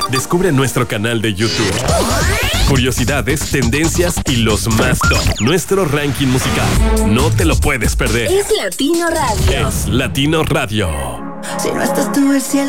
Descubre nuestro canal de YouTube. Curiosidades, tendencias y los más top. Nuestro ranking musical. No te lo puedes perder. Es Latino Radio. Es Latino Radio. Si no estás tú, el cielo